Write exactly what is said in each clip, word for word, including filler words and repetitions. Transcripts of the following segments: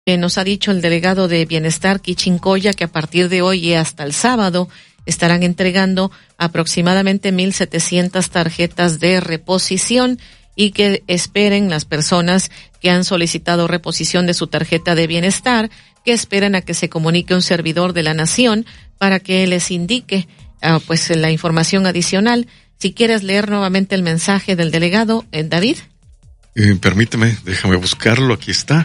Eh, nos ha dicho el delegado de Bienestar, Quichincoya, que a partir de hoy y hasta el sábado estarán entregando aproximadamente mil setecientas tarjetas de reposición y que esperen las personas que han solicitado reposición de su tarjeta de bienestar, que esperen a que se comunique un servidor de la nación para que les indique uh, pues la información adicional. Si quieres leer nuevamente el mensaje del delegado, eh, David. Eh, permíteme, déjame buscarlo, aquí está.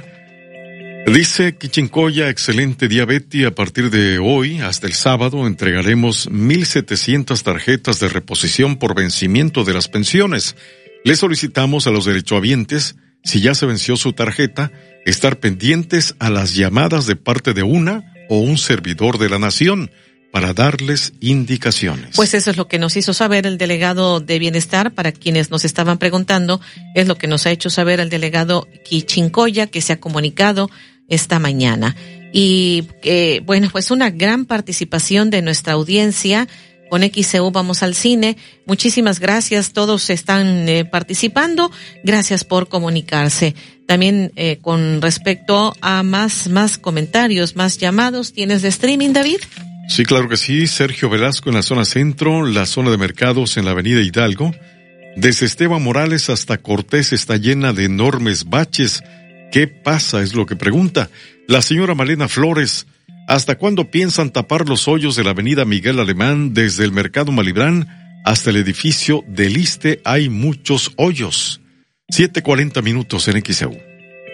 Dice Quichincoya, excelente día Betty, a partir de hoy hasta el sábado entregaremos mil setecientas tarjetas de reposición por vencimiento de las pensiones. Le solicitamos a los derechohabientes, si ya se venció su tarjeta, estar pendientes a las llamadas de parte de una o un servidor de la nación para darles indicaciones. Pues eso es lo que nos hizo saber el delegado de Bienestar. Para quienes nos estaban preguntando, es lo que nos ha hecho saber el delegado Quichincoya, que se ha comunicado esta mañana. Y eh, bueno, pues una gran participación de nuestra audiencia. Con X C U Vamos al Cine. Muchísimas gracias, todos están eh, participando. Gracias por comunicarse. También eh, con respecto a más, más comentarios, más llamados, ¿tienes de streaming, David? Sí, claro que sí. Sergio Velasco en la zona centro, la zona de mercados en la avenida Hidalgo. Desde Esteban Morales hasta Cortés está llena de enormes baches. ¿Qué pasa? Es lo que pregunta. La señora Malena Flores, ¿hasta cuándo piensan tapar los hoyos de la avenida Miguel Alemán desde el mercado Malibrán hasta el edificio del Iste? Hay muchos hoyos. siete cuarenta minutos en X E U.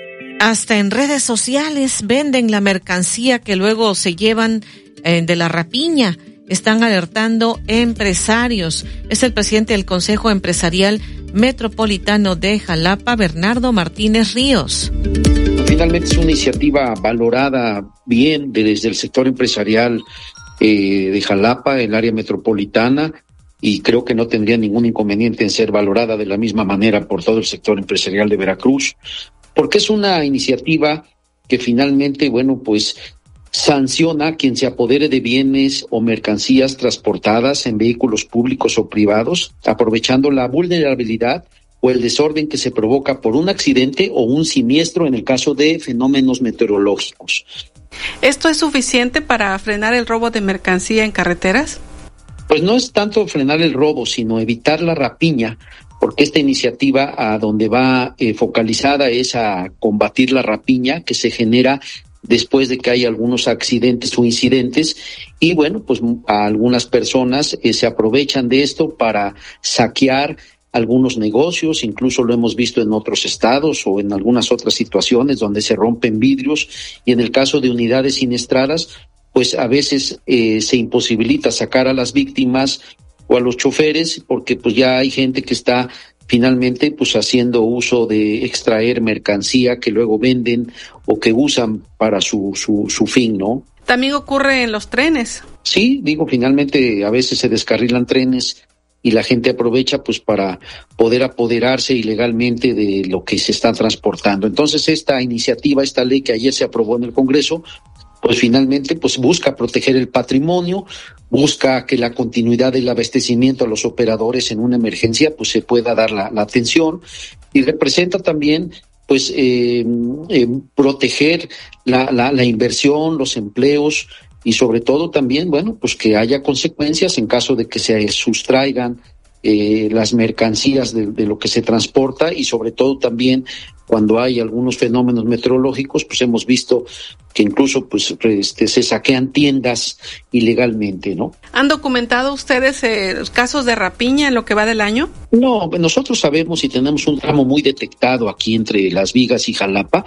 Hasta en redes sociales venden la mercancía que luego se llevan eh, de la rapiña. Están alertando empresarios. Es el presidente del Consejo Empresarial Metropolitano de Jalapa, Bernardo Martínez Ríos. Finalmente es una iniciativa valorada bien desde el sector empresarial eh, de Jalapa, el área metropolitana, y creo que no tendría ningún inconveniente en ser valorada de la misma manera por todo el sector empresarial de Veracruz, porque es una iniciativa que finalmente, bueno, pues sanciona a quien se apodere de bienes o mercancías transportadas en vehículos públicos o privados, aprovechando la vulnerabilidad o el desorden que se provoca por un accidente o un siniestro en el caso de fenómenos meteorológicos. ¿Esto es suficiente para frenar el robo de mercancía en carreteras? Pues no es tanto frenar el robo, sino evitar la rapiña, porque esta iniciativa a donde va eh, focalizada es a combatir la rapiña que se genera después de que hay algunos accidentes o incidentes, y bueno, pues a algunas personas eh, se aprovechan de esto para saquear algunos negocios, incluso lo hemos visto en otros estados o en algunas otras situaciones donde se rompen vidrios, y en el caso de unidades siniestradas, pues a veces eh, se imposibilita sacar a las víctimas o a los choferes, porque pues ya hay gente que está finalmente pues haciendo uso de extraer mercancía que luego venden o que usan para su, su, su fin, ¿no? También ocurre en los trenes. Sí, digo, finalmente a veces se descarrilan trenes y la gente aprovecha pues para poder apoderarse ilegalmente de lo que se está transportando. Entonces esta iniciativa, esta ley que ayer se aprobó en el Congreso, pues finalmente pues busca proteger el patrimonio, busca que la continuidad del abastecimiento a los operadores en una emergencia pues se pueda dar la, la atención, y representa también pues eh, eh, proteger la, la, la inversión, los empleos, y sobre todo también, bueno, pues que haya consecuencias en caso de que se sustraigan eh, las mercancías de, de lo que se transporta, y sobre todo también cuando hay algunos fenómenos meteorológicos, pues hemos visto que incluso pues este, se saquean tiendas ilegalmente, ¿no? ¿Han documentado ustedes eh, los casos de rapiña en lo que va del año? No, nosotros sabemos y tenemos un tramo muy detectado aquí entre Las Vigas y Jalapa.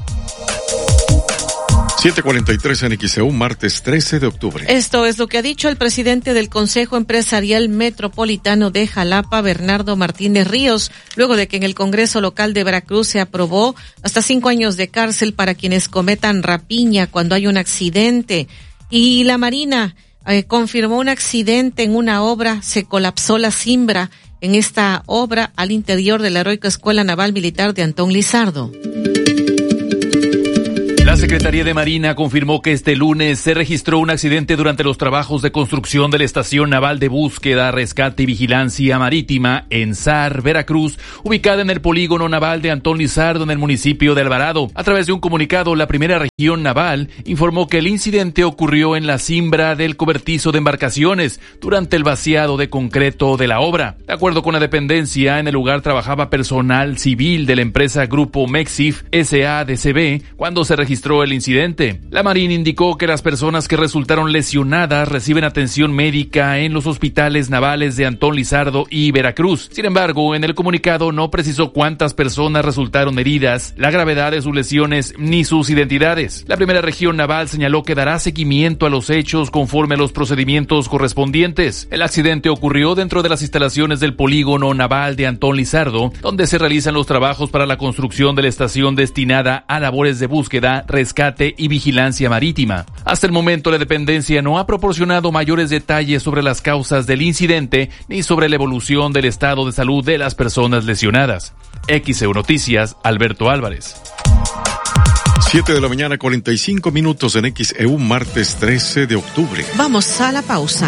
siete cuarenta y tres en X E U, martes trece de octubre. Esto es lo que ha dicho el presidente del Consejo Empresarial Metropolitano de Jalapa, Bernardo Martínez Ríos, luego de que en el Congreso Local de Veracruz se aprobó hasta cinco años de cárcel para quienes cometan rapiña cuando hay un accidente. Y la Marina eh, confirmó un accidente en una obra, se colapsó la cimbra en esta obra al interior de la heroica Escuela Naval Militar de Antón Lizardo. La Secretaría de Marina confirmó que este lunes se registró un accidente durante los trabajos de construcción de la Estación Naval de Búsqueda, Rescate y Vigilancia Marítima en Zar, Veracruz, ubicada en el polígono naval de Antón Lizardo en el municipio de Alvarado. A través de un comunicado, la primera región naval informó que el incidente ocurrió en la cimbra del cobertizo de embarcaciones durante el vaciado de concreto de la obra. De acuerdo con la dependencia, en el lugar trabajaba personal civil de la empresa Grupo Mexif S A D C B cuando se registró registró el incidente. La Marina indicó que las personas que resultaron lesionadas reciben atención médica en los hospitales navales de Antón Lizardo y Veracruz. Sin embargo, en el comunicado no precisó cuántas personas resultaron heridas, la gravedad de sus lesiones ni sus identidades. La primera región naval señaló que dará seguimiento a los hechos conforme a los procedimientos correspondientes. El accidente ocurrió dentro de las instalaciones del polígono naval de Antón Lizardo, donde se realizan los trabajos para la construcción de la estación destinada a labores de búsqueda, rescate y vigilancia marítima. Hasta el momento, la dependencia no ha proporcionado mayores detalles sobre las causas del incidente ni sobre la evolución del estado de salud de las personas lesionadas. X E U Noticias, Alberto Álvarez. Siete de la mañana, cuarenta y cinco minutos en X E U, martes trece de octubre. Vamos a la pausa.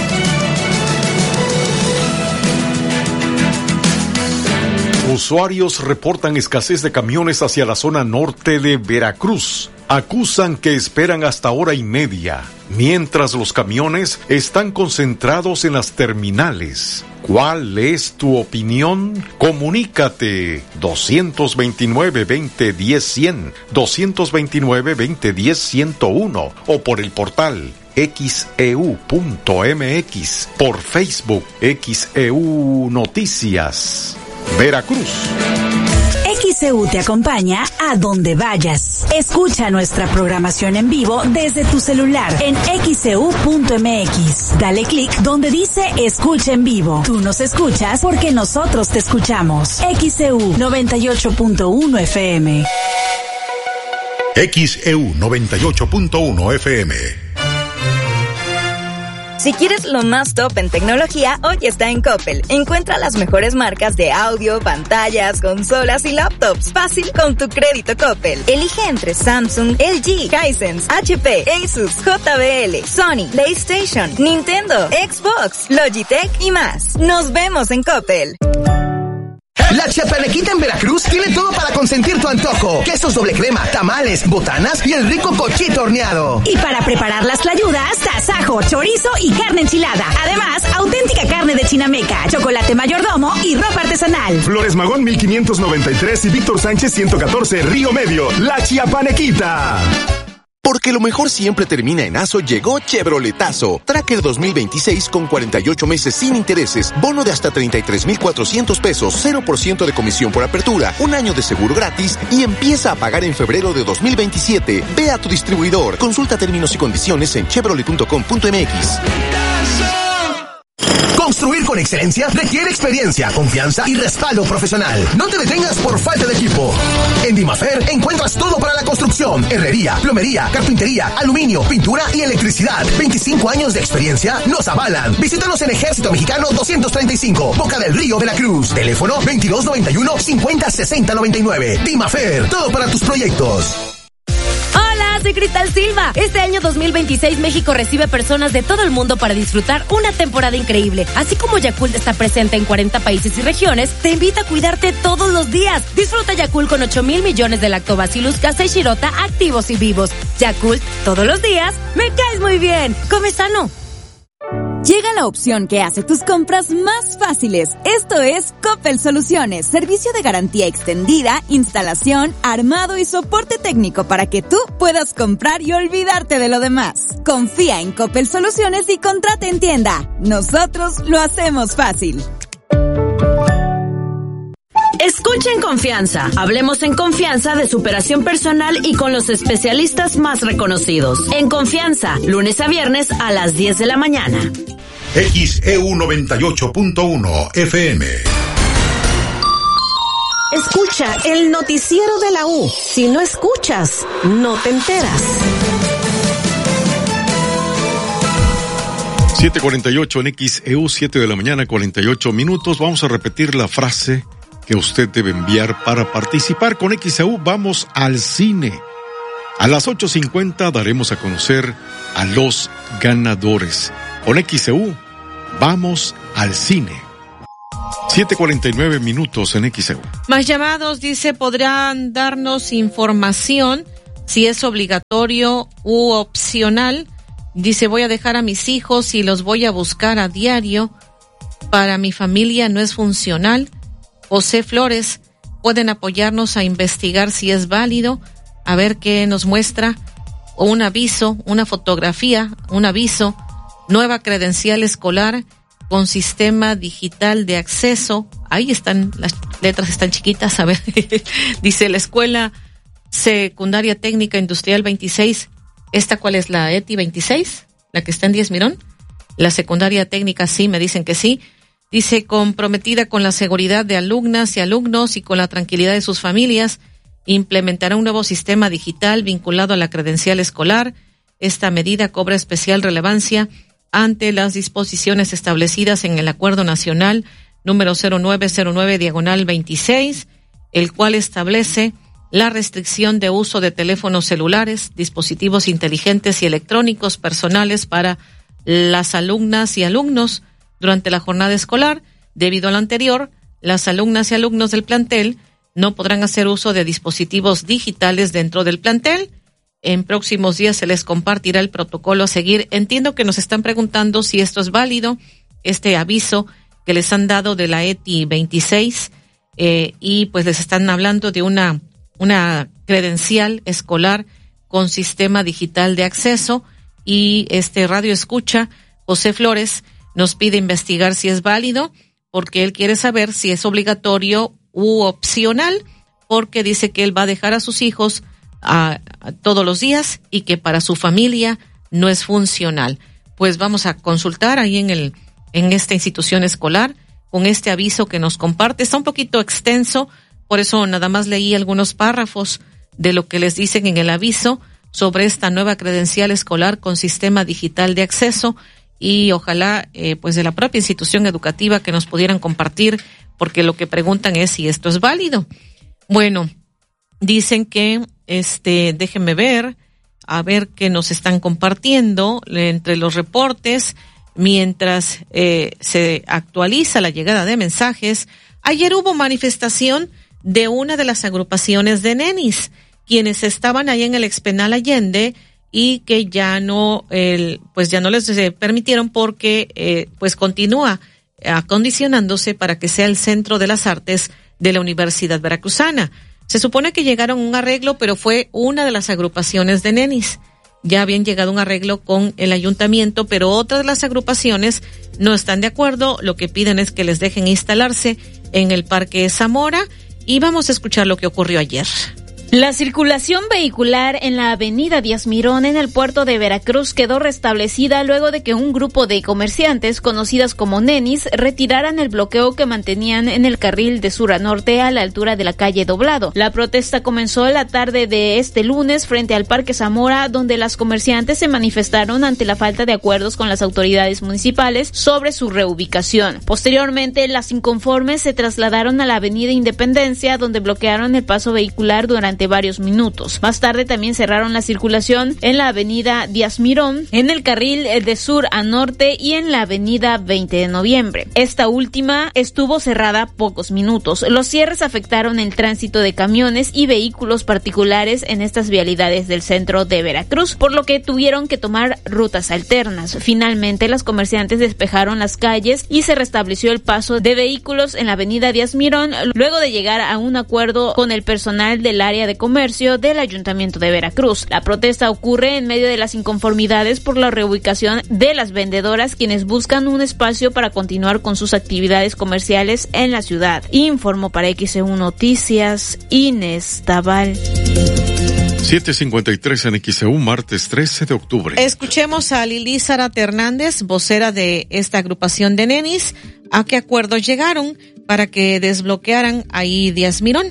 Usuarios reportan escasez de camiones hacia la zona norte de Veracruz. Acusan que esperan hasta hora y media, mientras los camiones están concentrados en las terminales. ¿Cuál es tu opinión? Comunícate dos dos nueve, veinte, diez, cien, dos dos nueve, veinte, diez, ciento uno o por el portal X E U punto M X, por Facebook X E U Noticias Veracruz. X E U te acompaña a donde vayas. Escucha nuestra programación en vivo desde tu celular en X E U punto M X. Dale clic donde dice Escucha en vivo. Tú nos escuchas porque nosotros te escuchamos. X E U noventa y ocho punto uno F M. X E U noventa y ocho punto uno F M. Si quieres lo más top en tecnología, hoy está en Coppel. Encuentra las mejores marcas de audio, pantallas, consolas y laptops. Fácil con tu crédito Coppel. Elige entre Samsung, L G, Hisense, H P, Asus, J B L, Sony, PlayStation, Nintendo, Xbox, Logitech y más. Nos vemos en Coppel. La Chapanequita en Veracruz tiene todo para consentir tu antojo. Quesos doble crema, tamales, botanas y el rico cochito horneado. Y para preparar las tlayudas, tasajo, chorizo y carne enchilada. Además, auténtica carne de chinameca, chocolate mayordomo y ropa artesanal. Flores Magón mil quinientos noventa y tres y Víctor Sánchez ciento catorce, Río Medio. La Chiapanequita. Porque lo mejor siempre termina en aso, llegó Chevroletazo. Tracker dos mil veintiséis con cuarenta y ocho meses sin intereses, bono de hasta treinta y tres mil cuatrocientos pesos, cero por ciento de comisión por apertura, un año de seguro gratis y empieza a pagar en febrero de dos mil veintisiete. Ve a tu distribuidor. Consulta términos y condiciones en chevrolet punto com punto m x. Construir con excelencia requiere experiencia, confianza y respaldo profesional. No te detengas por falta de equipo. En Dimafer encuentras todo para la construcción: herrería, plomería, carpintería, aluminio, pintura y electricidad. veinticinco años de experiencia nos avalan. Visítanos en Ejército Mexicano doscientos treinta y cinco, Boca del Río, Veracruz. Teléfono veintidós noventa y uno, cincuenta, sesenta, noventa y nueve. Dimafer, todo para tus proyectos. Soy Cristal Silva. Este año dos mil veintiséis México recibe personas de todo el mundo para disfrutar una temporada increíble. Así como Yakult está presente en cuarenta países y regiones, te invita a cuidarte todos los días. Disfruta Yakult con ocho mil millones de lactobacillus casei shirota activos y vivos. Yakult, todos los días, me caes muy bien. Come sano. Llega la opción que hace tus compras más fáciles. Esto es Coppel Soluciones, servicio de garantía extendida, instalación, armado y soporte técnico para que tú puedas comprar y olvidarte de lo demás. Confía en Coppel Soluciones y contrata en tienda. Nosotros lo hacemos fácil. Escucha en confianza. Hablemos en confianza de superación personal y con los especialistas más reconocidos. En confianza, lunes a viernes a las diez de la mañana. X E U noventa y ocho punto uno F M. Escucha el noticiero de la U. Si no escuchas, no te enteras. siete cuarenta y ocho en X E U, siete de la mañana, cuarenta y ocho minutos. Vamos a repetir la frase que usted debe enviar para participar con X E U. Vamos al cine. A las ocho cincuenta daremos a conocer a los ganadores. Con X E U, vamos al cine. siete cuarenta y nueve minutos en X E U. Más llamados, dice, podrán darnos información si es obligatorio u opcional. Dice, voy a dejar a mis hijos y los voy a buscar a diario. Para mi familia no es funcional. José Flores, pueden apoyarnos a investigar si es válido, a ver qué nos muestra, o un aviso, una fotografía, un aviso, nueva credencial escolar con sistema digital de acceso. Ahí están, las letras están chiquitas, a ver, dice la Escuela Secundaria Técnica Industrial veintiséis. ¿Esta cuál es? ¿La E T I veintiséis? ¿La que está en Díaz Mirón? La secundaria técnica, sí, me dicen que sí. Dice, comprometida con la seguridad de alumnas y alumnos y con la tranquilidad de sus familias, implementará un nuevo sistema digital vinculado a la credencial escolar. Esta medida cobra especial relevancia ante las disposiciones establecidas en el Acuerdo Nacional número cero nueve cero nueve diagonal veintiséis, el cual establece la restricción de uso de teléfonos celulares, dispositivos inteligentes y electrónicos personales para las alumnas y alumnos durante la jornada escolar. Debido a lo anterior, las alumnas y alumnos del plantel no podrán hacer uso de dispositivos digitales dentro del plantel. En próximos días se les compartirá el protocolo a seguir. Entiendo que nos están preguntando si esto es válido, este aviso que les han dado de la E T I veintiséis, eh, y pues les están hablando de una una credencial escolar con sistema digital de acceso. Y este radio escucha, José Flores, nos pide investigar si es válido, porque él quiere saber si es obligatorio u opcional, porque dice que él va a dejar a sus hijos a, a todos los días y que para su familia no es funcional. Pues vamos a consultar ahí en el en esta institución escolar con este aviso que nos comparte. Está un poquito extenso, por eso nada más leí algunos párrafos de lo que les dicen en el aviso sobre esta nueva credencial escolar con sistema digital de acceso, y ojalá eh, pues de la propia institución educativa que nos pudieran compartir, porque lo que preguntan es si esto es válido. Bueno, dicen que, este, déjenme ver, a ver qué nos están compartiendo entre los reportes, mientras eh, se actualiza la llegada de mensajes. Ayer hubo manifestación de una de las agrupaciones de nenis, quienes estaban ahí en el expenal Allende y que ya no, el, pues ya no les eh, permitieron porque eh, pues continúa acondicionándose para que sea el centro de las artes de la Universidad Veracruzana. Se supone que llegaron a un arreglo, pero fue una de las agrupaciones de nenis. Ya habían llegado a un arreglo con el ayuntamiento, pero otras de las agrupaciones no están de acuerdo. Lo que piden es que les dejen instalarse en el Parque Zamora, y vamos a escuchar lo que ocurrió ayer. La circulación vehicular en la avenida Díaz Mirón en el puerto de Veracruz quedó restablecida luego de que un grupo de comerciantes conocidas como nenis retiraran el bloqueo que mantenían en el carril de sur a norte a la altura de la calle Doblado. La protesta comenzó la tarde de este lunes frente al Parque Zamora, donde las comerciantes se manifestaron ante la falta de acuerdos con las autoridades municipales sobre su reubicación. Posteriormente, las inconformes se trasladaron a la avenida Independencia, donde bloquearon el paso vehicular durante varios minutos. Más tarde también cerraron la circulación en la avenida Díaz Mirón, en el carril de sur a norte y en la avenida veinte de noviembre. Esta última estuvo cerrada pocos minutos. Los cierres afectaron el tránsito de camiones y vehículos particulares en estas vialidades del centro de Veracruz, por lo que tuvieron que tomar rutas alternas. Finalmente, las comerciantes despejaron las calles y se restableció el paso de vehículos en la avenida Díaz Mirón, luego de llegar a un acuerdo con el personal del área de comercio del Ayuntamiento de Veracruz. La protesta ocurre en medio de las inconformidades por la reubicación de las vendedoras, quienes buscan un espacio para continuar con sus actividades comerciales en la ciudad. Informó para X E U Noticias, Inés Tabal. siete cincuenta y tres en X E U, martes trece de octubre. Escuchemos a Lili Zárate Hernández, vocera de esta agrupación de nenis, a qué acuerdos llegaron para que desbloquearan ahí Díaz Mirón.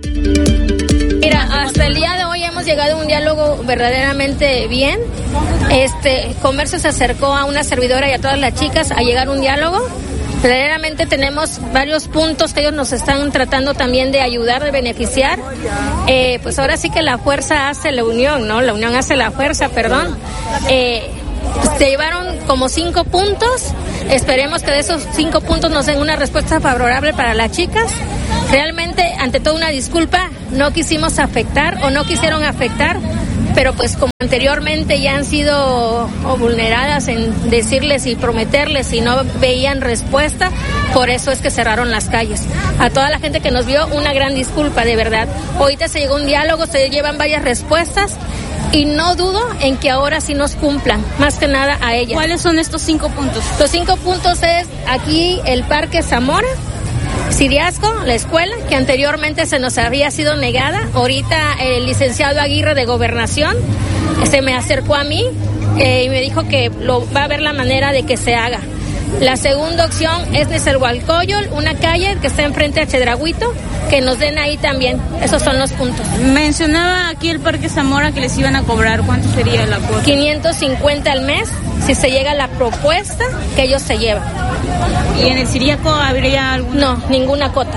Mira, hasta el día de hoy hemos llegado a un diálogo verdaderamente bien. Este comercio se acercó a una servidora y a todas las chicas a llegar a un diálogo. Verdaderamente tenemos varios puntos que ellos nos están tratando también de ayudar, de beneficiar. Eh, pues ahora sí que la fuerza hace la unión, ¿no? La unión hace la fuerza, perdón. Eh, se llevaron como cinco puntos. Esperemos que de esos cinco puntos nos den una respuesta favorable para las chicas. Realmente, ante todo, una disculpa, no quisimos afectar o no quisieron afectar, pero pues como anteriormente ya han sido o vulneradas en decirles y prometerles y no veían respuesta, por eso es que cerraron las calles. A toda la gente que nos vio, una gran disculpa, de verdad. Ahorita se llegó un diálogo, se llevan varias respuestas y no dudo en que ahora sí nos cumplan, más que nada a ellas. ¿Cuáles son estos cinco puntos? Los cinco puntos es aquí el Parque Zamora, Siriasco, la escuela, que anteriormente se nos había sido negada. Ahorita el licenciado Aguirre de Gobernación se me acercó a mí eh, y me dijo que lo, va a haber la manera de que se haga. La segunda opción es Nezahualcóyotl, una calle que está enfrente a Chedrauito, que nos den ahí también. Esos son los puntos. Mencionaba aquí el Parque Zamora que les iban a cobrar. ¿Cuánto sería la cuota? quinientos cincuenta al mes, si se llega a la propuesta que ellos se llevan. ¿Y en el Siriaco habría alguna? No, ninguna cota.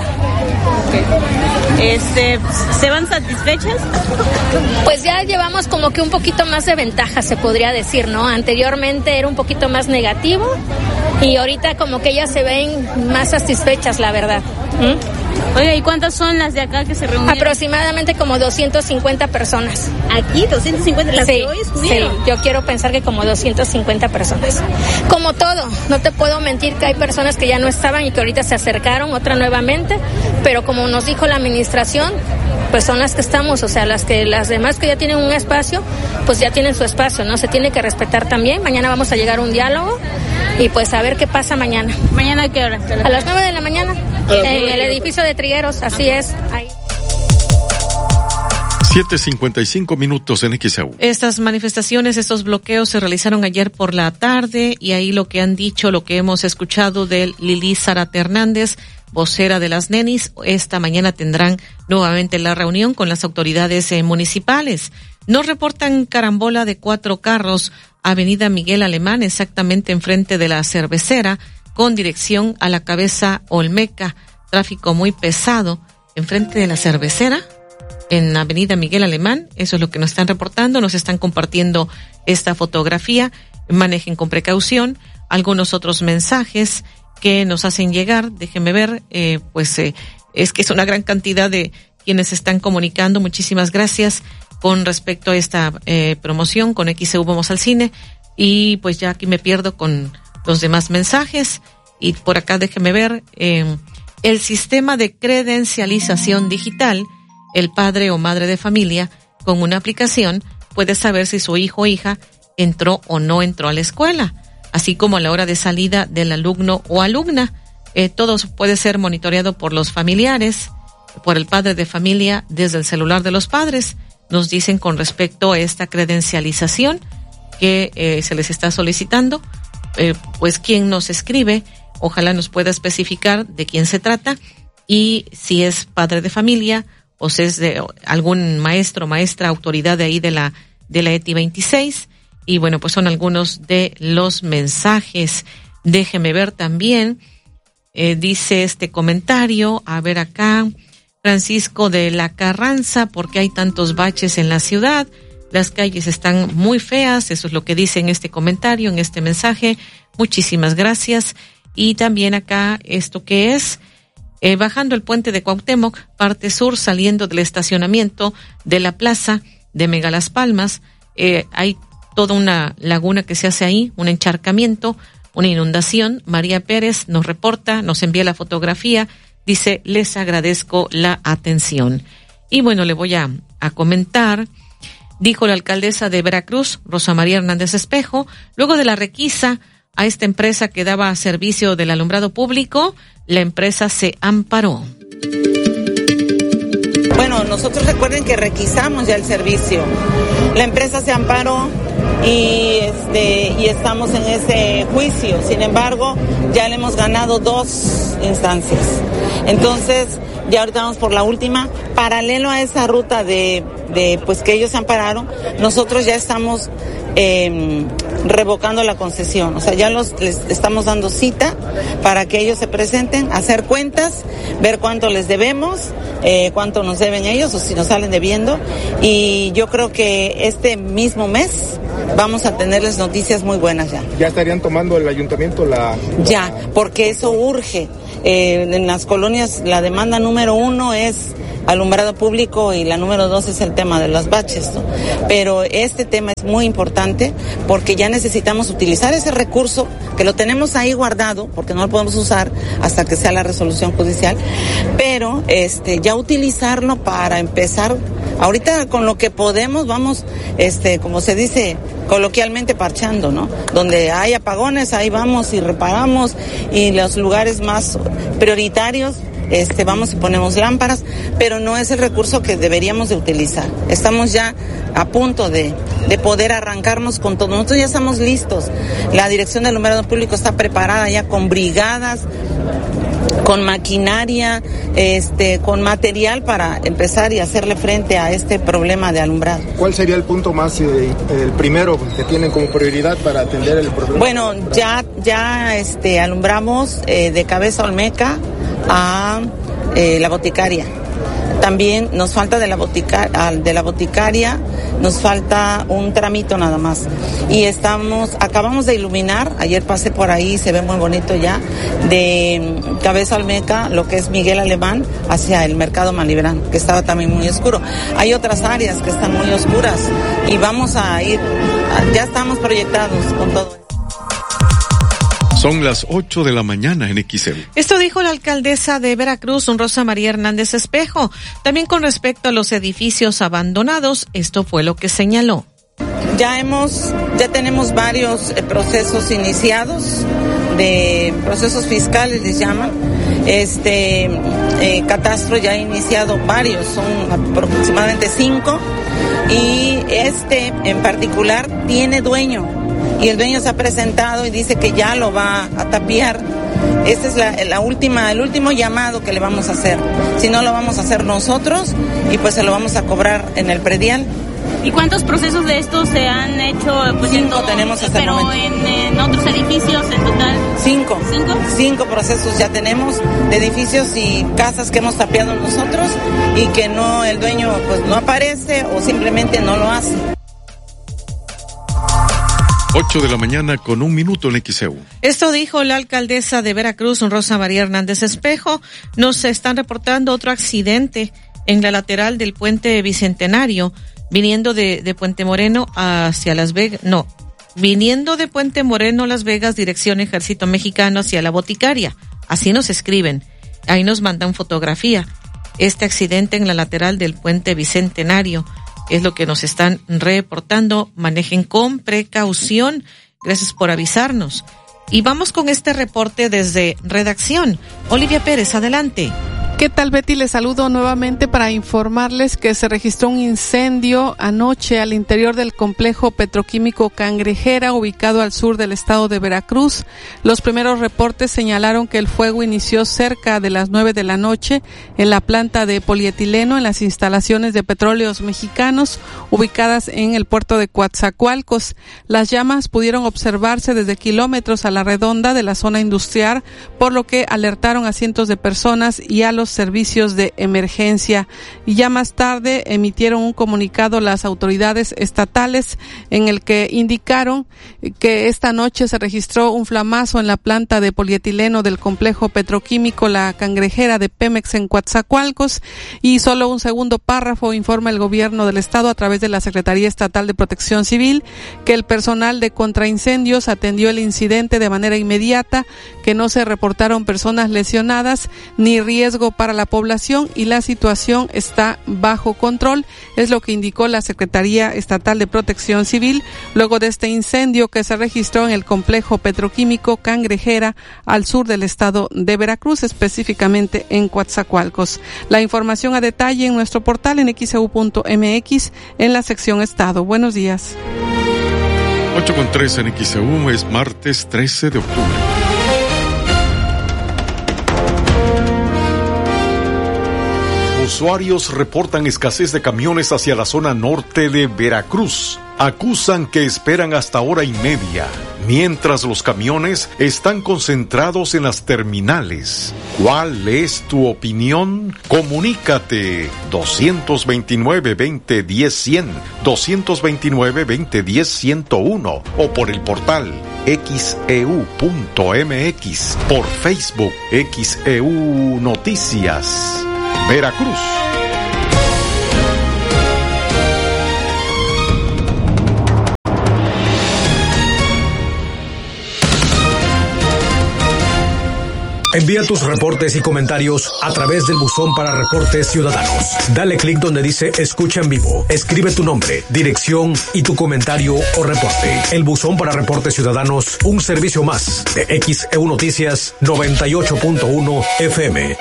Okay. Este, ¿se van satisfechas? Pues ya llevamos como que un poquito más de ventaja, se podría decir, ¿no? Anteriormente era un poquito más negativo y ahorita como que ellas se ven más satisfechas, la verdad. ¿Mm? Oiga, ¿y cuántas son las de acá que se reunieron? Aproximadamente como doscientas cincuenta personas. ¿Aquí? ¿doscientas cincuenta? ¿Las sí, que hoy estuvieron? Sí, yo quiero pensar que como doscientas cincuenta personas. Como todo, no te puedo mentir que hay personas que ya no estaban y que ahorita se acercaron, otra nuevamente, pero como nos dijo la administración, pues son las que estamos, o sea, las que las demás que ya tienen un espacio, pues ya tienen su espacio, ¿no? Se tiene que respetar también. Mañana vamos a llegar a un diálogo y pues a ver qué pasa mañana. ¿Mañana a qué hora? A las nueve de la mañana, en el edificio de Trigueros, así es, ahí. siete cincuenta y cinco minutos en X E U. Estas manifestaciones, estos bloqueos se realizaron ayer por la tarde y ahí lo que han dicho, lo que hemos escuchado de Lili Zárate Hernández, vocera de las nenis, esta mañana tendrán nuevamente la reunión con las autoridades eh, municipales. Nos reportan carambola de cuatro carros, Avenida Miguel Alemán, exactamente enfrente de la cervecera, con dirección a la Cabeza Olmeca. Tráfico muy pesado enfrente de la cervecera, en Avenida Miguel Alemán. Eso es lo que nos están reportando, nos están compartiendo esta fotografía. Manejen con precaución. Algunos otros mensajes que nos hacen llegar, déjenme ver, eh, pues eh, es que es una gran cantidad de quienes están comunicando. Muchísimas gracias con respecto a esta eh, promoción con X E U Vamos al Cine. Y pues ya aquí me pierdo con los demás mensajes. Y por acá déjenme ver, eh, el sistema de credencialización digital. El padre o madre de familia, con una aplicación, puede saber si su hijo o hija entró o no entró a la escuela, así como a la hora de salida del alumno o alumna. Eh, todo puede ser monitoreado por los familiares, por el padre de familia, desde el celular de los padres. Nos dicen con respecto a esta credencialización que eh, se les está solicitando, eh, pues quien nos escribe, ojalá nos pueda especificar de quién se trata y si es padre de familia, o si es de algún maestro, maestra, autoridad de ahí de la de la E T I veintiséis. Y bueno, pues son algunos de los mensajes. Déjeme ver también, eh, dice este comentario, a ver acá, Francisco de la Carranza, ¿por qué hay tantos baches en la ciudad? Las calles están muy feas, eso es lo que dice en este comentario, en este mensaje. Muchísimas gracias. Y también acá, ¿esto qué es? Eh, bajando el puente de Cuauhtémoc, parte sur, saliendo del estacionamiento de la plaza de Mega Las Palmas, eh, hay toda una laguna que se hace ahí, un encharcamiento, una inundación. María Pérez nos reporta, nos envía la fotografía, dice, les agradezco la atención. Y bueno, le voy a, a comentar, dijo la alcaldesa de Veracruz, Rosa María Hernández Espejo, luego de la requisa a esta empresa que daba servicio del alumbrado público, la empresa se amparó. Bueno, nosotros recuerden que requisamos ya el servicio. La empresa se amparó y este y estamos en ese juicio. Sin embargo, ya le hemos ganado dos instancias. Entonces, ya ahorita vamos por la última. Paralelo a esa ruta de, de pues que ellos ampararon, nosotros ya estamos eh, revocando la concesión. O sea, ya los, les estamos dando cita para que ellos se presenten, hacer cuentas, ver cuánto les debemos, eh, cuánto nos deben ellos o si nos salen debiendo. Y yo creo que este mismo mes vamos a tenerles noticias muy buenas ya. ¿Ya estarían tomando el ayuntamiento la...? Ya, porque eso urge. Eh, en las colonias la demanda número uno es alumbrado público y la número dos es el tema de los baches, ¿no? Pero este tema es muy importante porque ya necesitamos utilizar ese recurso que lo tenemos ahí guardado porque no lo podemos usar hasta que sea la resolución judicial, pero este ya utilizarlo para empezar ahorita con lo que podemos, vamos, este como se dice coloquialmente parchando, ¿no? Donde hay apagones, ahí vamos y reparamos, y los lugares más prioritarios Este, vamos y ponemos lámparas, pero no es el recurso que deberíamos de utilizar. Estamos ya a punto de, de poder arrancarnos con todo. Nosotros ya estamos listos. La Dirección del Alumbrado Público está preparada ya con brigadas, con maquinaria, este, con material para empezar y hacerle frente a este problema de alumbrado. ¿Cuál sería el punto más, eh, el primero que tienen como prioridad para atender el problema? Bueno, ya, ya, este, alumbramos eh, de Cabeza Olmeca a eh, la boticaria. También nos falta de la botica, de la boticaria, nos falta un tramito nada más. Y estamos, acabamos de iluminar, ayer pasé por ahí, se ve muy bonito ya, de Cabeza Olmeca, lo que es Miguel Alemán, hacia el Mercado Malibrán, que estaba también muy oscuro. Hay otras áreas que están muy oscuras y vamos a ir, ya estamos proyectados con todo. Son las ocho de la mañana en X E U. Esto dijo la alcaldesa de Veracruz, Rosa María Hernández Espejo. También con respecto a los edificios abandonados, esto fue lo que señaló. Ya hemos, ya tenemos varios eh, procesos iniciados, de procesos fiscales les llaman. Este, eh, Catastro ya ha iniciado varios, son aproximadamente cinco, y este en particular tiene dueño. Y el dueño se ha presentado y dice que ya lo va a tapiar. Esta es la, la última, el último llamado que le vamos a hacer. Si no, lo vamos a hacer nosotros y pues se lo vamos a cobrar en el predial. ¿Y cuántos procesos de estos se han hecho? Pues, Cinco en todo, tenemos hasta pero el momento. En, en otros edificios en total. Cinco. ¿Cinco? Cinco procesos ya tenemos de edificios y casas que hemos tapiado nosotros y que no, el dueño pues no aparece o simplemente no lo hace. ocho de la mañana con un minuto en X E U. Esto dijo la alcaldesa de Veracruz, Rosa María Hernández Espejo. Nos están reportando otro accidente en la lateral del puente Bicentenario, viniendo de, de Puente Moreno hacia Las Vegas, no, viniendo de Puente Moreno, Las Vegas, dirección Ejército Mexicano hacia la Boticaria. Así nos escriben. Ahí nos mandan fotografía. Este accidente en la lateral del puente Bicentenario es lo que nos están reportando. Manejen con precaución. Gracias por avisarnos. Y vamos con este reporte desde redacción. Olivia Pérez, adelante. ¿Qué tal, Betty? Les saludo nuevamente para informarles que se registró un incendio anoche al interior del complejo petroquímico Cangrejera, ubicado al sur del estado de Veracruz. Los primeros reportes señalaron que el fuego inició cerca de las nueve de la noche en la planta de polietileno en las instalaciones de Petróleos Mexicanos, ubicadas en el puerto de Coatzacoalcos. Las llamas pudieron observarse desde kilómetros a la redonda de la zona industrial, por lo que alertaron a cientos de personas y a los servicios de emergencia. Y ya más tarde emitieron un comunicado las autoridades estatales en el que indicaron que esta noche se registró un flamazo en la planta de polietileno del complejo petroquímico La Cangrejera de Pemex en Coatzacoalcos, y solo un segundo párrafo informa el gobierno del estado a través de la Secretaría Estatal de Protección Civil que el personal de contraincendios atendió el incidente de manera inmediata, que no se reportaron personas lesionadas ni riesgo para la población y la situación está bajo control, es lo que indicó la Secretaría Estatal de Protección Civil luego de este incendio que se registró en el complejo petroquímico Cangrejera al sur del estado de Veracruz, específicamente en Coatzacoalcos. La información a detalle en nuestro portal en x e u punto m x en la sección Estado. Buenos días. ocho con tres en X E U, es martes trece de octubre. Usuarios reportan escasez de camiones hacia la zona norte de Veracruz. Acusan que esperan hasta hora y media, mientras los camiones están concentrados en las terminales. ¿Cuál es tu opinión? Comunícate dos dos nueve, veinte, diez, cien, dos dos nueve, veinte, diez, ciento uno o por el portal X E U punto M X, por Facebook X E U Noticias, Veracruz. Envía tus reportes y comentarios a través del buzón para reportes ciudadanos. Dale clic donde dice Escucha en vivo. Escribe tu nombre, dirección y tu comentario o reporte. El buzón para reportes ciudadanos, un servicio más de X E U Noticias noventa y ocho punto uno F M.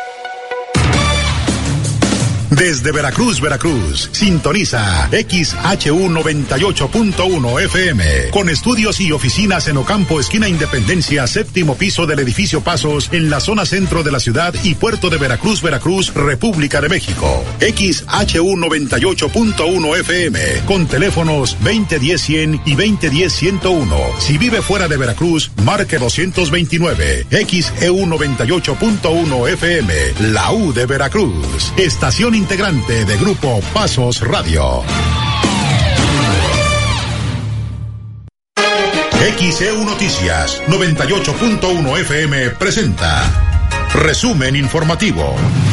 Desde Veracruz, Veracruz, sintoniza X H U noventa y ocho punto uno F M, con estudios y oficinas en Ocampo, esquina Independencia, séptimo piso del edificio Pasos, en la zona centro de la ciudad y puerto de Veracruz, Veracruz, República de México. X H U noventa y ocho punto uno F M, con teléfonos veinte diez cien y veinte diez ciento uno. Si vive fuera de Veracruz, marque doscientos veintinueve. X E U noventa y ocho punto uno F M, la U de Veracruz. Estación integrante de Grupo Pasos Radio. X E U Noticias noventa y ocho punto uno F M presenta Resumen Informativo.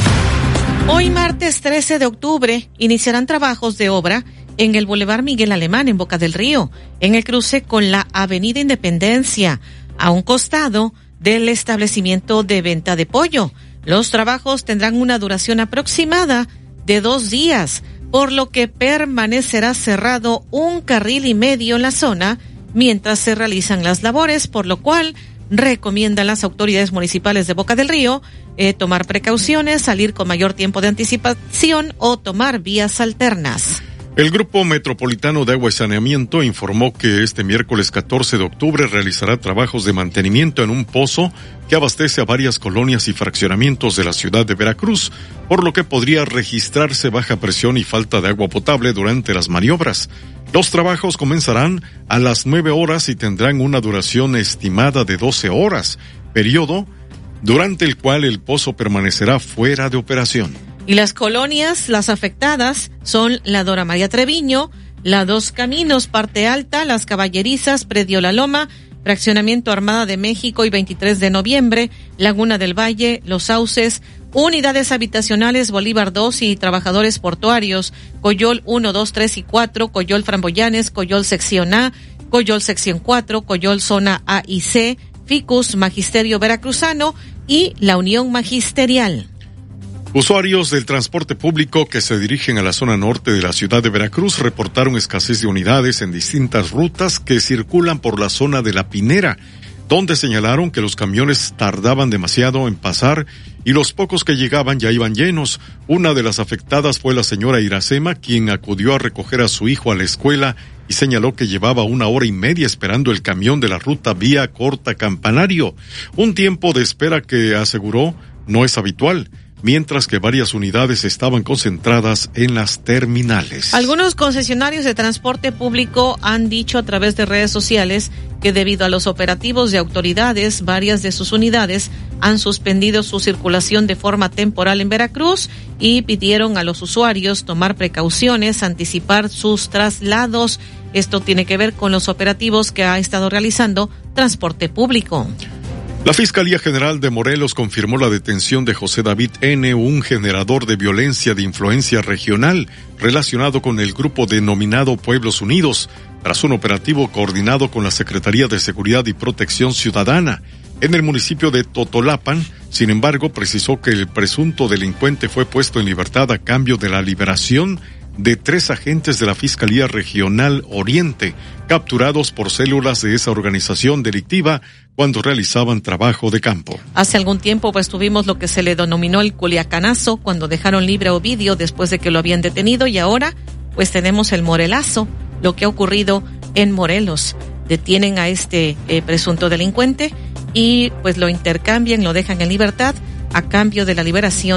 Hoy martes trece de octubre iniciarán trabajos de obra en el Boulevard Miguel Alemán en Boca del Río, en el cruce con la Avenida Independencia, a un costado del establecimiento de venta de pollo. Los trabajos tendrán una duración aproximada de dos días, por lo que permanecerá cerrado un carril y medio en la zona mientras se realizan las labores, por lo cual recomiendan las autoridades municipales de Boca del Río eh, tomar precauciones, salir con mayor tiempo de anticipación o tomar vías alternas. El Grupo Metropolitano de Agua y Saneamiento informó que este miércoles catorce de octubre realizará trabajos de mantenimiento en un pozo que abastece a varias colonias y fraccionamientos de la ciudad de Veracruz, por lo que podría registrarse baja presión y falta de agua potable durante las maniobras. Los trabajos comenzarán a las nueve horas y tendrán una duración estimada de doce horas, periodo durante el cual el pozo permanecerá fuera de operación. Y las colonias, las afectadas, son la Dora María Treviño, la Dos Caminos, Parte Alta, Las Caballerizas, Predio La Loma, Fraccionamiento Armada de México y veintitrés de noviembre, Laguna del Valle, Los Sauces, Unidades Habitacionales Bolívar dos y Trabajadores Portuarios, Coyol uno, dos, tres y cuatro, Coyol Framboyanes, Coyol Sección A, Coyol Sección cuatro, Coyol Zona A y C, Ficus, Magisterio Veracruzano y la Unión Magisterial. Usuarios del transporte público que se dirigen a la zona norte de la ciudad de Veracruz reportaron escasez de unidades en distintas rutas que circulan por la zona de La Pinera, donde señalaron que los camiones tardaban demasiado en pasar y los pocos que llegaban ya iban llenos. Una de las afectadas fue la señora Iracema, quien acudió a recoger a su hijo a la escuela y señaló que llevaba una hora y media esperando el camión de la ruta Vía Corta Campanario, un tiempo de espera que aseguró no es habitual, mientras que varias unidades estaban concentradas en las terminales. Algunos concesionarios de transporte público han dicho a través de redes sociales que debido a los operativos de autoridades, varias de sus unidades han suspendido su circulación de forma temporal en Veracruz y pidieron a los usuarios tomar precauciones, anticipar sus traslados. Esto tiene que ver con los operativos que ha estado realizando transporte público. La Fiscalía General de Morelos confirmó la detención de José David N., un generador de violencia de influencia regional relacionado con el grupo denominado Pueblos Unidos, tras un operativo coordinado con la Secretaría de Seguridad y Protección Ciudadana en el municipio de Totolapan. Sin embargo, precisó que el presunto delincuente fue puesto en libertad a cambio de la liberación de tres agentes de la Fiscalía Regional Oriente, capturados por células de esa organización delictiva cuando realizaban trabajo de campo. Hace algún tiempo pues tuvimos lo que se le denominó el Culiacanazo, cuando dejaron libre a Ovidio después de que lo habían detenido, y ahora pues tenemos el Morelazo, lo que ha ocurrido en Morelos. Detienen a este eh, presunto delincuente y pues lo intercambian, lo dejan en libertad a cambio de la liberación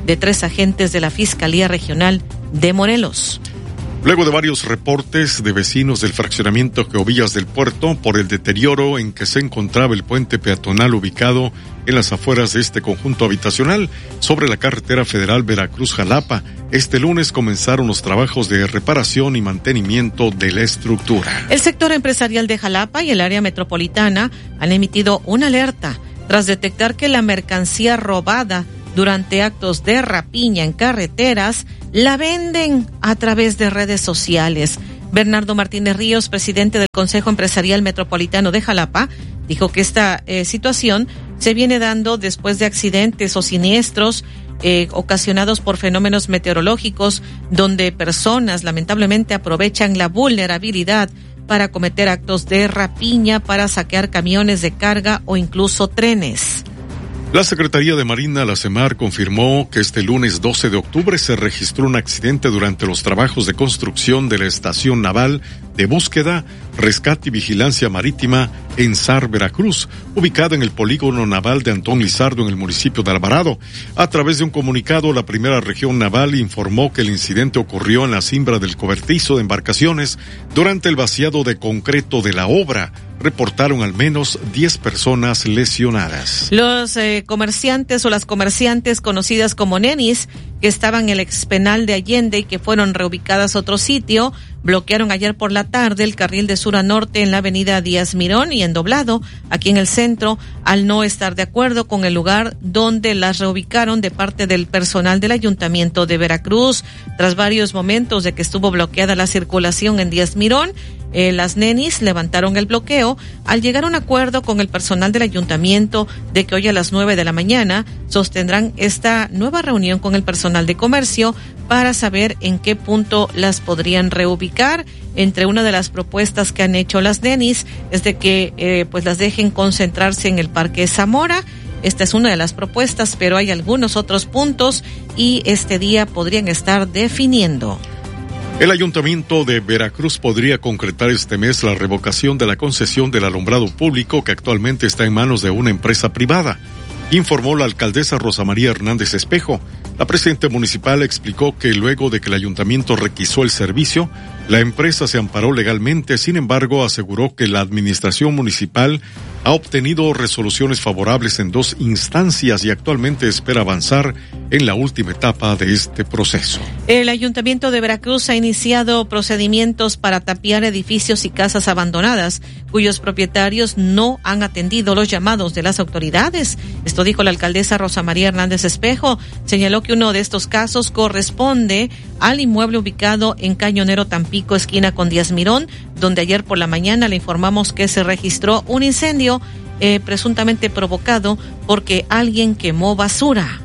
de tres agentes de la Fiscalía Regional de Morelos. Luego de varios reportes de vecinos del fraccionamiento Geovillas del Puerto por el deterioro en que se encontraba el puente peatonal ubicado en las afueras de este conjunto habitacional sobre la carretera federal Veracruz-Jalapa, este lunes comenzaron los trabajos de reparación y mantenimiento de la estructura. El sector empresarial de Jalapa y el área metropolitana han emitido una alerta tras detectar que la mercancía robada durante actos de rapiña en carreteras la venden a través de redes sociales. Bernardo Martínez Ríos, presidente del Consejo Empresarial Metropolitano de Jalapa, dijo que esta eh, situación se viene dando después de accidentes o siniestros eh, ocasionados por fenómenos meteorológicos, donde personas lamentablemente aprovechan la vulnerabilidad para cometer actos de rapiña, para saquear camiones de carga o incluso trenes. La Secretaría de Marina, la SEMAR, confirmó que este lunes doce de octubre se registró un accidente durante los trabajos de construcción de la Estación Naval de Búsqueda, Rescate y Vigilancia Marítima en Sar, Veracruz, ubicada en el polígono naval de Antón Lizardo en el municipio de Alvarado. A través de un comunicado, la primera región naval informó que el incidente ocurrió en la cimbra del cobertizo de embarcaciones durante el vaciado de concreto de la obra. Reportaron al menos diez personas lesionadas. Los eh, comerciantes o las comerciantes conocidas como nenis, que estaban en el expenal de Allende y que fueron reubicadas a otro sitio, bloquearon ayer por la tarde el carril de sur a norte en la avenida Díaz Mirón y en doblado aquí en el centro, al no estar de acuerdo con el lugar donde las reubicaron de parte del personal del Ayuntamiento de Veracruz. Tras varios momentos de que estuvo bloqueada la circulación en Díaz Mirón, Eh, las nenis levantaron el bloqueo al llegar a un acuerdo con el personal del ayuntamiento de que hoy a las nueve de la mañana sostendrán esta nueva reunión con el personal de comercio para saber en qué punto las podrían reubicar. Entre una de las propuestas que han hecho las nenis es de que eh, pues las dejen concentrarse en el Parque Zamora. Esta es una de las propuestas, pero hay algunos otros puntos y este día podrían estar definiendo. El Ayuntamiento de Veracruz podría concretar este mes la revocación de la concesión del alumbrado público que actualmente está en manos de una empresa privada, informó la alcaldesa Rosa María Hernández Espejo. La presidenta municipal explicó que luego de que el ayuntamiento requisó el servicio, la empresa se amparó legalmente. Sin embargo, aseguró que la administración municipal ha obtenido resoluciones favorables en dos instancias y actualmente espera avanzar en la última etapa de este proceso. El Ayuntamiento de Veracruz ha iniciado procedimientos para tapiar edificios y casas abandonadas cuyos propietarios no han atendido los llamados de las autoridades. Esto dijo la alcaldesa Rosa María Hernández Espejo. Señaló que uno de estos casos corresponde al inmueble ubicado en Cañonero Tampico, esquina con Díaz Mirón, donde ayer por la mañana le informamos que se registró un incendio eh, presuntamente provocado porque alguien quemó basura.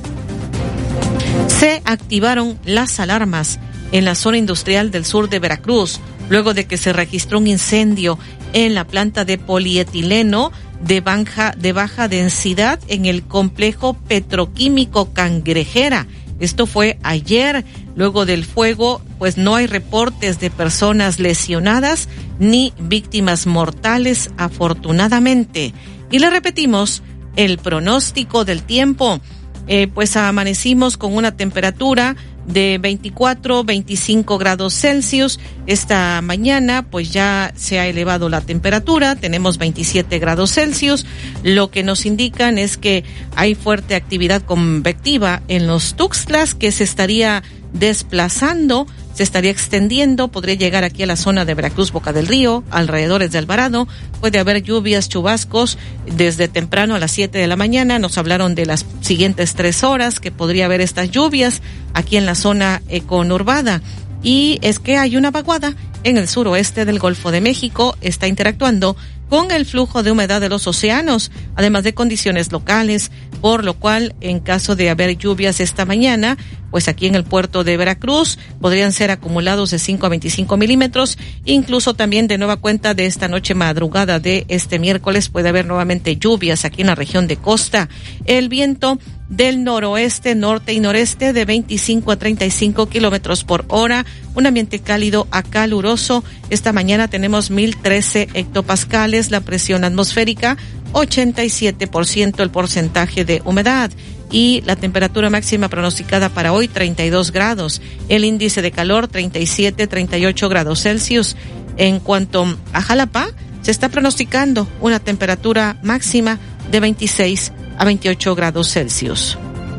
Se activaron las alarmas en la zona industrial del sur de Veracruz, luego de que se registró un incendio en la planta de polietileno de baja, de baja densidad en el complejo petroquímico Cangrejera. Esto fue ayer. Luego del fuego, pues no hay reportes de personas lesionadas ni víctimas mortales, afortunadamente. Y le repetimos el pronóstico del tiempo. Eh, pues amanecimos con una temperatura de veinticuatro, veinticinco grados Celsius. Esta mañana pues ya se ha elevado la temperatura, tenemos veintisiete grados Celsius. Lo que nos indican es que hay fuerte actividad convectiva en los Tuxtlas que se estaría desplazando, se estaría extendiendo, podría llegar aquí a la zona de Veracruz, Boca del Río, alrededores de Alvarado. Puede haber lluvias, chubascos desde temprano a las siete de la mañana. Nos hablaron de las siguientes tres horas que podría haber estas lluvias aquí en la zona eh, conurbada. Y es que hay una vaguada en el suroeste del Golfo de México, está interactuando con el flujo de humedad de los océanos, además de condiciones locales, por lo cual, en caso de haber lluvias esta mañana, pues aquí en el puerto de Veracruz podrían ser acumulados de cinco a veinticinco milímetros, incluso también de nueva cuenta de esta noche madrugada de este miércoles puede haber nuevamente lluvias aquí en la región de costa. El viento del noroeste, norte y noreste de veinticinco a treinta y cinco kilómetros por hora, un ambiente cálido a caluroso. Esta mañana tenemos mil trece hectopascales, la presión atmosférica ochenta y siete por ciento el porcentaje de humedad. Y la temperatura máxima pronosticada para hoy, treinta y dos grados. El índice de calor, treinta y siete, treinta y ocho grados Celsius. En cuanto a Jalapa, se está pronosticando una temperatura máxima de veintiséis a veintiocho grados Celsius.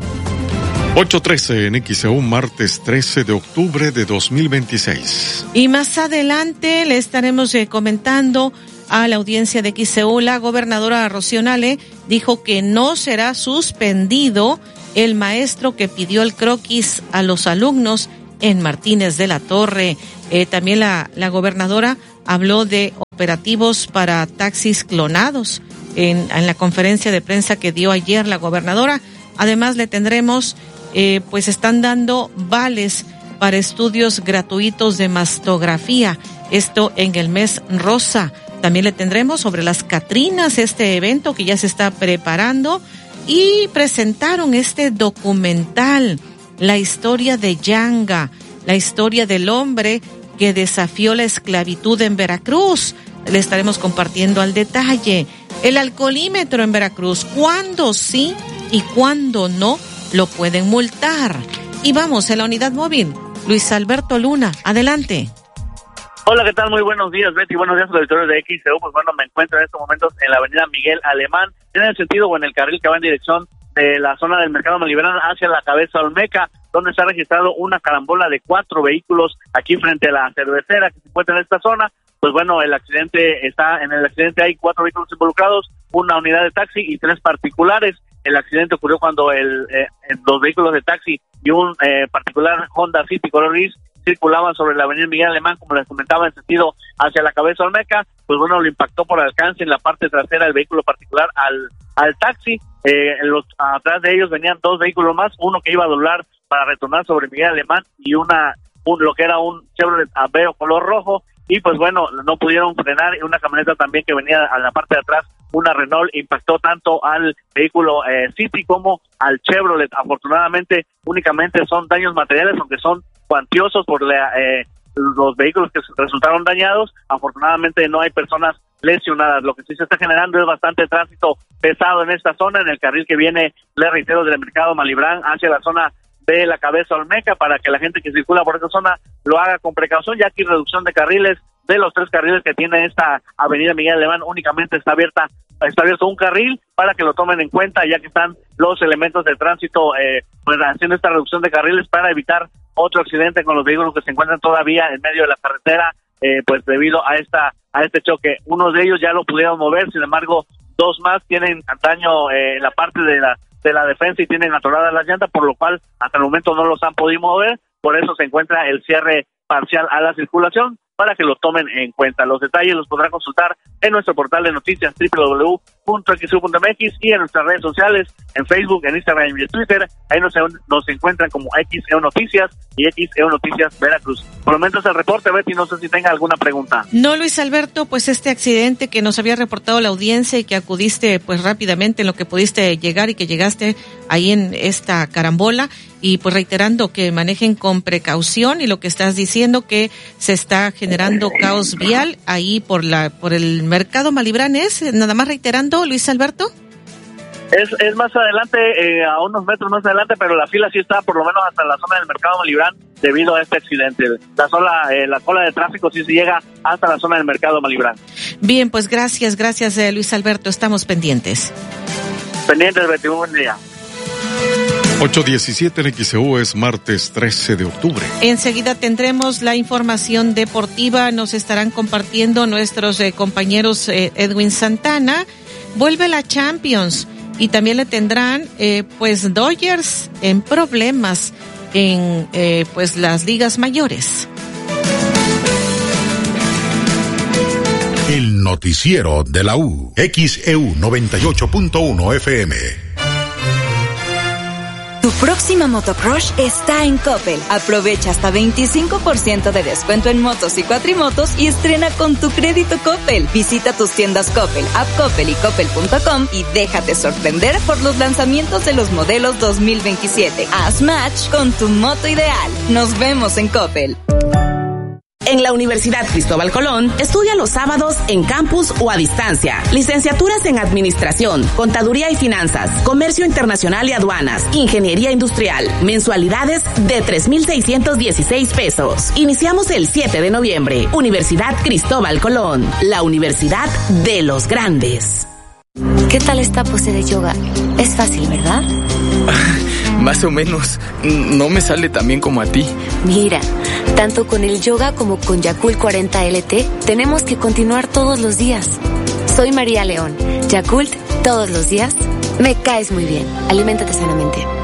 ocho trece en X E U, martes trece de octubre de dos mil veintiséis. Y más adelante le estaremos eh, comentando a la audiencia de X E U, la gobernadora Rocío Nale dijo que no será suspendido el maestro que pidió el croquis a los alumnos en Martínez de la Torre. Eh, también la, la gobernadora habló de operativos para taxis clonados en, en la conferencia de prensa que dio ayer la gobernadora. Además le tendremos, eh, pues están dando vales para estudios gratuitos de mastografía, esto en el mes rosa. También le tendremos sobre las Catrinas, este evento que ya se está preparando, y presentaron este documental, la historia de Yanga, la historia del hombre que desafió la esclavitud en Veracruz. Le estaremos compartiendo al detalle. El alcoholímetro en Veracruz, cuándo sí y cuándo no lo pueden multar. Y vamos a la unidad móvil. Luis Alberto Luna, adelante. Hola, ¿qué tal? Muy buenos días, Betty. Buenos días, auditores de X E U. Pues bueno, me encuentro en estos momentos en la avenida Miguel Alemán, en el sentido o en el carril que va en dirección de la zona del Mercado Malibrán hacia la Cabeza Olmeca, donde se ha registrado una carambola de cuatro vehículos aquí frente a la cervecera que se encuentra en esta zona. Pues bueno, el accidente está, en el accidente hay cuatro vehículos involucrados, una unidad de taxi y tres particulares. El accidente ocurrió cuando el, eh, los vehículos de taxi y un eh, particular Honda City color gris circulaban sobre la avenida Miguel Alemán, como les comentaba, en sentido hacia la Cabeza Olmeca. Pues bueno, lo impactó por alcance en la parte trasera del vehículo particular al al taxi. Eh, los, atrás de ellos venían dos vehículos más, uno que iba a doblar para retornar sobre Miguel Alemán y una un, lo que era un Chevrolet Aveo color rojo. Y pues bueno, no pudieron frenar. Una camioneta también que venía a la parte de atrás, una Renault, impactó tanto al vehículo eh, City como al Chevrolet. Afortunadamente únicamente son daños materiales, aunque son cuantiosos por la, eh, los vehículos que resultaron dañados. Afortunadamente no hay personas lesionadas. Lo que sí se está generando es bastante tránsito pesado en esta zona, en el carril que viene, le reitero, del Mercado Malibrán hacia la zona de la Cabeza Olmeca, para que la gente que circula por esa zona lo haga con precaución, ya que hay reducción de carriles. De los tres carriles que tiene esta avenida Miguel Alemán, únicamente está abierta está abierto un carril, para que lo tomen en cuenta, ya que están los elementos de tránsito eh, pues haciendo esta reducción de carriles para evitar otro accidente con los vehículos que se encuentran todavía en medio de la carretera, eh, pues debido a esta a este choque. Uno de ellos ya lo pudieron mover, sin embargo, dos más tienen daño eh, en la parte de la de la defensa y tienen atoradas las llantas, por lo cual hasta el momento no los han podido mover. Por eso se encuentra el cierre parcial a la circulación, para que lo tomen en cuenta. Los detalles los podrán consultar en nuestro portal de noticias doble u doble u doble u punto x u punto m x y en nuestras redes sociales, en Facebook, en Instagram y en Twitter. Ahí nos, nos encuentran como X E U Noticias y X E U Noticias Veracruz. Por lo menos el reporte, Betty, no sé si tenga alguna pregunta. No, Luis Alberto, pues este accidente que nos había reportado la audiencia y que acudiste pues rápidamente en lo que pudiste llegar y que llegaste ahí en esta carambola, y pues reiterando que manejen con precaución, y lo que estás diciendo que se está generando caos vial ahí por la por el Mercado Malibrán, ¿es? Nada más reiterando, Luis Alberto. Es, es más adelante, eh, a unos metros más adelante, pero la fila sí está por lo menos hasta la zona del Mercado Malibrán debido a este accidente. La sola, eh, la cola de tráfico sí se llega hasta la zona del Mercado Malibrán. Bien, pues gracias, gracias eh, Luis Alberto, estamos pendientes. Pendientes, Betty, un buen día. ocho diecisiete en X E U, es martes trece de octubre. Enseguida tendremos la información deportiva, nos estarán compartiendo nuestros eh, compañeros eh, Edwin Santana. Vuelve la Champions y también le tendrán eh, pues Dodgers en problemas en eh, pues las ligas mayores. El noticiero de la U, X E U noventa y ocho punto uno F M. Tu próxima motocrush está en Coppel. Aprovecha hasta veinticinco por ciento de descuento en motos y cuatrimotos y estrena con tu crédito Coppel. Visita tus tiendas Coppel, App Coppel y Coppel punto com y déjate sorprender por los lanzamientos de los modelos dos mil veintisiete. Haz match con tu moto ideal. Nos vemos en Coppel. En la Universidad Cristóbal Colón, estudia los sábados en campus o a distancia. Licenciaturas en Administración, Contaduría y Finanzas, Comercio Internacional y Aduanas, Ingeniería Industrial. Mensualidades de tres mil seiscientos dieciséis pesos. Iniciamos el siete de noviembre. Universidad Cristóbal Colón, la universidad de los grandes. ¿Qué tal esta pose de yoga? Es fácil, ¿verdad? Más o menos. No me sale tan bien como a ti. Mira, tanto con el yoga como con Yakult cuarenta L T, tenemos que continuar todos los días. Soy María León. Yakult, todos los días. Me caes muy bien. Aliméntate sanamente.